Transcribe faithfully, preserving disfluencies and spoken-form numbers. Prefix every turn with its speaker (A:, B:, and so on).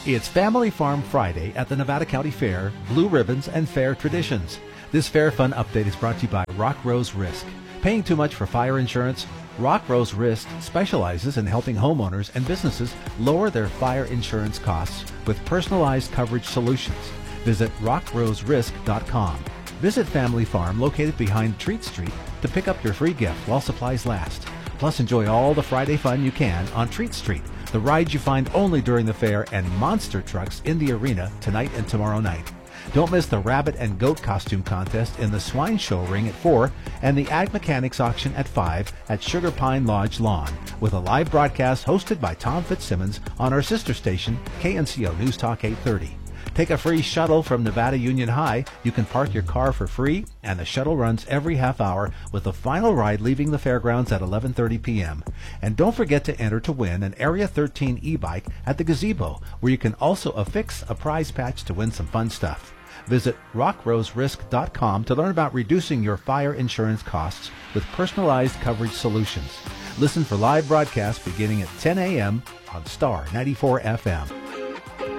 A: It's Family Farm Friday at the Nevada County Fair, Blue Ribbons and Fair Traditions. This Fair Fun update is brought to you by Rock Rose Risk. Paying too much for fire insurance? Rock Rose Risk specializes in helping homeowners and businesses lower their fire insurance costs with personalized coverage solutions. Visit rock rose risk dot com. Visit Family Farm located behind Treat Street to pick up your free gift while supplies last. Plus, enjoy all the Friday fun you can on Treat Street, the rides you find only during the fair, and monster trucks in the arena tonight and tomorrow night. Don't miss the rabbit and goat costume contest in the Swine Show Ring at four and the Ag Mechanics auction at five at Sugar Pine Lodge Lawn, with a live broadcast hosted by Tom Fitzsimmons on our sister station, K N C O News Talk eight thirty. Take a free shuttle from Nevada Union High. You can park your car for free, and the shuttle runs every half hour with the final ride leaving the fairgrounds at eleven thirty p.m. And don't forget to enter to win an Area thirteen e-bike at the gazebo, where you can also affix a prize patch to win some fun stuff. Visit rock rose risk dot com to learn about reducing your fire insurance costs with personalized coverage solutions. Listen for live broadcasts beginning at ten a.m. on Star ninety-four F M.